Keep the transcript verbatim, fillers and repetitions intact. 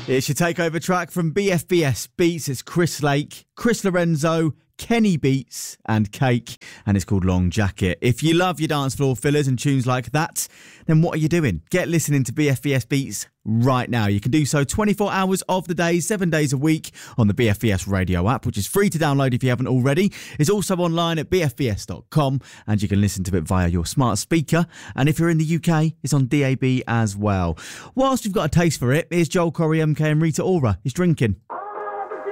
It's your takeover track from B F B S Beats. It's Chris Lake, Chris Lorenzo, Kenny Beats and Cake, and it's called Long Jacket. If you love your dance floor fillers and tunes like that, then what are you doing? Get listening to B F B S Beats right now. You can do so twenty-four hours of the day, seven days a week on the B F B S radio app, which is free to download if you haven't already. It's also online at b f b s dot com, and you can listen to it via your smart speaker. And if you're in the U K, it's on D A B as well. Whilst you've got a taste for it, here's Joel Corey, M K and Rita Ora is Drinking.